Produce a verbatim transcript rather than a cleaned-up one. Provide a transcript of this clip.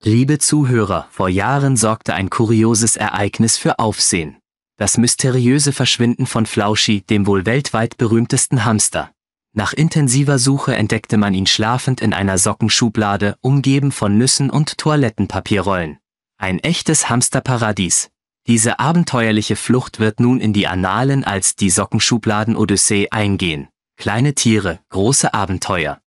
Liebe Zuhörer, vor Jahren sorgte ein kurioses Ereignis für Aufsehen. Das mysteriöse Verschwinden von Flauschie, dem wohl weltweit berühmtesten Hamster. Nach intensiver Suche entdeckte man ihn schlafend in einer Sockenschublade, umgeben von Nüssen und Toilettenpapierrollen. Ein echtes Hamsterparadies. Diese abenteuerliche Flucht wird nun in die Annalen als die Sockenschubladen-Odyssee eingehen. Kleine Tiere, große Abenteuer.